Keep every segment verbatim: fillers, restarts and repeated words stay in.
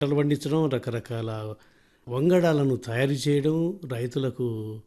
పంటలు పండించడం, రకరకాల వంగడాలను తయారు చేయడం, రైతులకు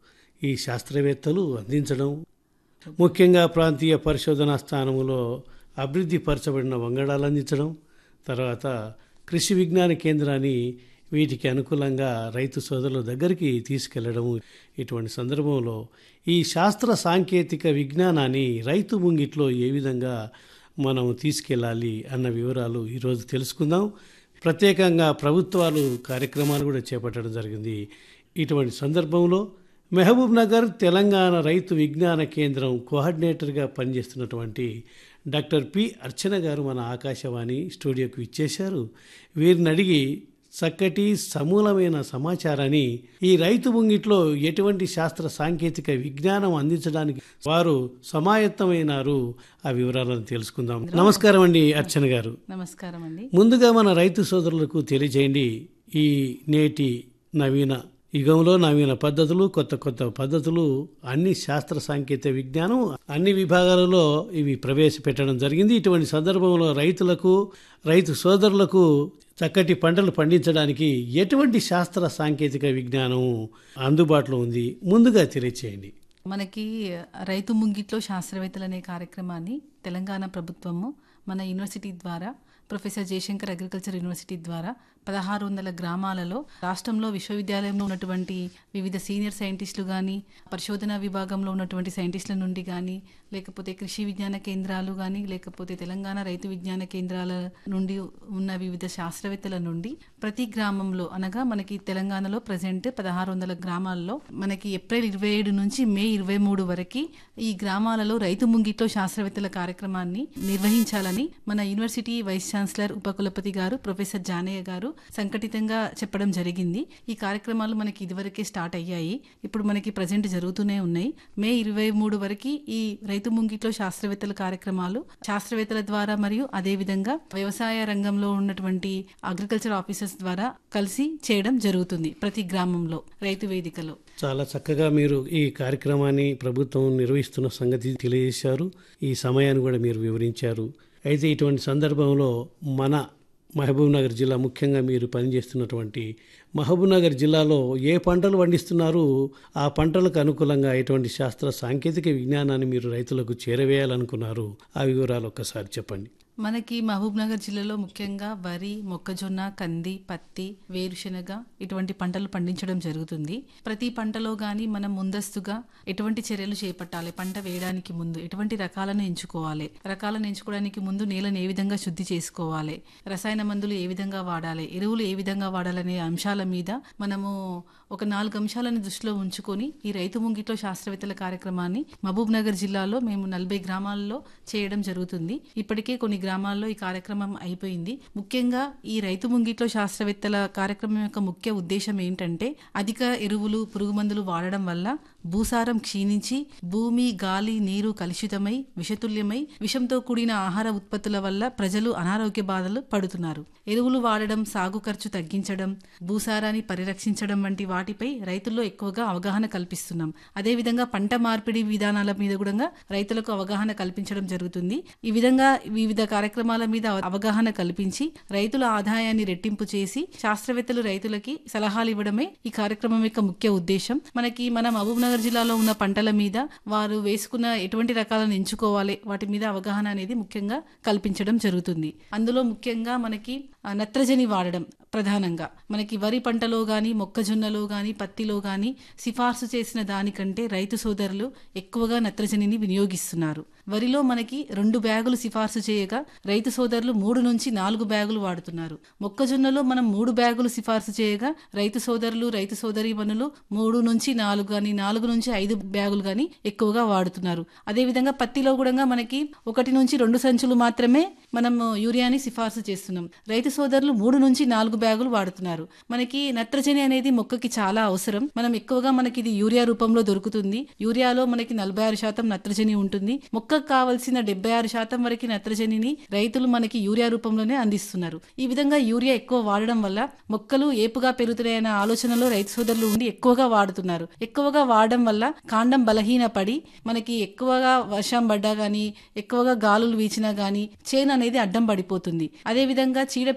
ఈ శాస్త్రవేత్తలు అందించడం, ముఖ్యంగా ప్రాంతీయ పరిశోధనా స్థానంలో అభివృద్ధి పరచబడిన వంగడాలు అందించడం, తర్వాత కృషి విజ్ఞాన కేంద్రాన్ని వీటికి అనుకూలంగా రైతు సోదరుల దగ్గరికి తీసుకెళ్లడం. ఇటువంటి సందర్భంలో ఈ శాస్త్ర సాంకేతిక విజ్ఞానాన్ని రైతు ముంగిట్లో ఏ విధంగా మనం తీసుకెళ్ళాలి అన్న వివరాలు ఈరోజు తెలుసుకుందాం. ప్రత్యేకంగా ప్రభుత్వాలు కార్యక్రమాలు కూడా చేపట్టడం జరిగింది. ఇటువంటి సందర్భంలో మహబూబ్ నగర్ తెలంగాణ రైతు విజ్ఞాన కేంద్రం కోఆర్డినేటర్గా పనిచేస్తున్నటువంటి డాక్టర్ పి అర్చన గారు మన ఆకాశవాణి స్టూడియోకి ఇచ్చేశారు. వీరిని అడిగి చక్కటి సమూలమైన సమాచారాన్ని ఈ రైతు ముంగిట్లో ఎటువంటి శాస్త్ర సాంకేతిక విజ్ఞానం అందించడానికి వారు సమాయత్తమైనారు, ఆ వివరాలను తెలుసుకుందాం. నమస్కారం అండి అర్చన గారు. నమస్కారం అండి. ముందుగా మన రైతు సోదరులకు తెలియజేయండి, ఈ నేటి నవీన యుగంలో నవీన పద్ధతులు, కొత్త కొత్త పద్ధతులు, అన్ని శాస్త్ర సాంకేతిక విజ్ఞానం అన్ని విభాగాలలో ఇవి ప్రవేశపెట్టడం జరిగింది. ఇటువంటి సందర్భంలో రైతులకు, రైతు సోదరులకు చక్కటి పంటలు పండించడానికి ఎటువంటి శాస్త్ర సాంకేతిక విజ్ఞానం అందుబాటులో ఉంది, ముందుగా తెలియచేయండి. మనకి రైతు ముంగిట్లో శాస్త్రవేత్తలు అనే కార్యక్రమాన్ని తెలంగాణ ప్రభుత్వము మన యూనివర్సిటీ ద్వారా, ప్రొఫెసర్ జయశంకర్ అగ్రికల్చర్ యూనివర్సిటీ ద్వారా పదహారు వందల గ్రామాలలో రాష్ట్రంలో విశ్వవిద్యాలయంలో ఉన్నటువంటి వివిధ సీనియర్ సైంటిస్టులు కానీ, పరిశోధనా విభాగంలో ఉన్నటువంటి సైంటిస్టుల నుండి కానీ, లేకపోతే కృషి విజ్ఞాన కేంద్రాలు కానీ, లేకపోతే తెలంగాణ రైతు విజ్ఞాన కేంద్రాల నుండి ఉన్న వివిధ శాస్త్రవేత్తల నుండి ప్రతి గ్రామంలో, అనగా మనకి తెలంగాణలో ప్రజెంట్ పదహారు వందల గ్రామాల్లో మనకి ఏప్రిల్ ఇరవై ఏడు నుంచి మే ఇరవై మూడు వరకు ఈ గ్రామాలలో రైతు ముంగిట్లో శాస్త్రవేత్తల కార్యక్రమాన్ని నిర్వహించాలని మన యూనివర్సిటీ వైస్ ఛాన్సలర్ ఉపకులపతి గారు ప్రొఫెసర్ జానయ్య గారు సంఘటితంగా చెప్పడం జరిగింది. ఈ కార్యక్రమాలు మనకి ఇదివరకే స్టార్ట్ అయ్యాయి, ఇప్పుడు మనకి ప్రజెంట్ జరుగుతూనే ఉన్నాయి. మే ఇరవై మూడు వరకు ఈ రైతు ముంగిట్లో శాస్త్రవేత్తల కార్యక్రమాలు శాస్త్రవేత్తల ద్వారా మరియు అదేవిధంగా వ్యవసాయ రంగంలో ఉన్నటువంటి అగ్రికల్చర్ ఆఫీసర్స్ ద్వారా కలిసి చేయడం జరుగుతుంది ప్రతి గ్రామంలో రైతు వేదికలో. చాలా చక్కగా మీరు ఈ కార్యక్రమాన్ని ప్రభుత్వం నిర్వహిస్తున్న సంగతి తెలియజేశారు. ఈ సమయాన్ని కూడా మీరు వివరించారు. అయితే ఇటువంటి సందర్భంలో మన మహబూబ్ నగర్ జిల్లా, ముఖ్యంగా మీరు పనిచేస్తున్నటువంటి మహబూబ్ నగర్ జిల్లాలో ఏ పంటలు పండిస్తున్నారు, ఆ పంటలకు అనుకూలంగా ఎటువంటి శాస్త్ర సాంకేతిక విజ్ఞానాన్ని మీరు రైతులకు చేరవేయాలనుకున్నారు, ఆ వివరాలు ఒక్కసారి చెప్పండి. మనకి మహబూబ్ నగర్ జిల్లాలో ముఖ్యంగా వరి, మొక్కజొన్న, కంది, పత్తి, వేరుశెనగ ఇటువంటి పంటలు పండించడం జరుగుతుంది. ప్రతి పంటలో కానీ మనం ముందస్తుగా ఎటువంటి చర్యలు చేపట్టాలి, పంట వేయడానికి ముందు ఎటువంటి రకాలను ఎంచుకోవాలి, రకాలను ఎంచుకోవడానికి ముందు నేలను ఏ విధంగా శుద్ధి చేసుకోవాలి, రసాయన మందులు ఏ విధంగా వాడాలి, ఎరువులు ఏ విధంగా వాడాలనే అంశాల మీద మనము ఒక నాలుగు అంశాలను దృష్టిలో ఉంచుకొని ఈ రైతు ముంగిట్లో శాస్త్రవేత్తల కార్యక్రమాన్ని మహబూబ్ నగర్ జిల్లాలో మేము నలభై గ్రామాల్లో చేయడం జరుగుతుంది. ఇప్పటికే కొన్ని గ్రామాల్లో ఈ కార్యక్రమం అయిపోయింది. ముఖ్యంగా ఈ రైతు ముంగిట్లో శాస్త్రవేత్తల కార్యక్రమం యొక్క ముఖ్య ఉద్దేశం ఏంటంటే, అధిక ఎరువులు, పురుగు మందులు వాడడం వల్ల భూసారం క్షీణించి భూమి, గాలి, నీరు కలుషితమై విషతుల్యమై విషంతో కూడిన ఆహార ఉత్పత్తుల వల్ల ప్రజలు అనారోగ్య బాధలు పడుతున్నారు. ఎరువులు వాడడం, సాగు ఖర్చు తగ్గించడం, భూసారాన్ని పరిరక్షించడం వంటి వాటిపై రైతుల్లో ఎక్కువగా అవగాహన కల్పిస్తున్నాం. అదేవిధంగా పంట మార్పిడి విధానాల మీద కూడా రైతులకు అవగాహన కల్పించడం జరుగుతుంది. ఈ విధంగా వివిధ కార్యక్రమాల మీద అవగాహన కల్పించి రైతుల ఆదాయాన్ని రెట్టింపు చేసి శాస్త్రవేత్తలు రైతులకి సలహాలు ఇవ్వడమే ఈ కార్యక్రమం యొక్క ముఖ్య ఉద్దేశం. మనకి మన మహబూబ్ నగర్ జిల్లాలో ఉన్న పంటల మీద వారు వేసుకున్న ఎటువంటి రకాలను ఎంచుకోవాలి, వాటి మీద అవగాహన అనేది ముఖ్యంగా కల్పించడం జరుగుతుంది. అందులో ముఖ్యంగా మనకి నత్రజని వాడడం ప్రధానంగా మనకి వరి పంటలో గాని, మొక్కజొన్నలో గాని, పత్తిలో గాని సిఫార్సు చేసిన దానికంటే రైతు సోదరులు ఎక్కువగా నత్రజనిని వినియోగిస్తున్నారు. వరిలో మనకి రెండు బ్యాగులు సిఫార్సు చేయగా రైతు సోదరులు మూడు నుంచి నాలుగు బ్యాగులు వాడుతున్నారు. మొక్కజొన్నలో మనం మూడు బ్యాగులు సిఫార్సు చేయగా రైతు సోదరులు, రైతు సోదరీమణులు మూడు నుంచి నాలుగు గాని, నాలుగు నుంచి ఐదు బ్యాగులు గాని ఎక్కువగా వాడుతున్నారు. అదేవిధంగా పత్తిలో కూడా మనకి ఒకటి నుంచి రెండు సంచులు మాత్రమే మనం యూరియాని సిఫార్సు చేస్తున్నాం. రైతు సోదరులు మూడు నుంచి నాలుగు బ్యాగులు వాడుతున్నారు. మనకి నత్రజని అనేది మొక్కకి చాలా అవసరం. మనం ఎక్కువగా మనకి ఇది యూరియా రూపంలో దొరుకుతుంది. యూరియాలో మనకి నలభై ఆరు శాతం నత్రజని ఉంటుంది. మొక్కకు కావలసిన డెబ్బై ఆరు శాతం వరకు నత్రజనిని రైతులు మనకి యూరియా రూపంలోనే అందిస్తున్నారు. ఈ విధంగా యూరియా ఎక్కువ వాడడం వల్ల మొక్కలు ఏపుగా పెరుగుతున్నాయన్న ఆలోచనలో రైతు సోదరులు ఉండి ఎక్కువగా వాడుతున్నారు. ఎక్కువగా వాడడం వల్ల కాండం బలహీన పడి మనకి ఎక్కువగా వర్షం పడ్డా గానీ, ఎక్కువగా గాలులు వీచినా గానీ చేను అనేది అడ్డం పడిపోతుంది. అదేవిధంగా చీడపీడ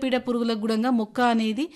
చీడపీడ పురుగులకు కూడా మొక్క అనేది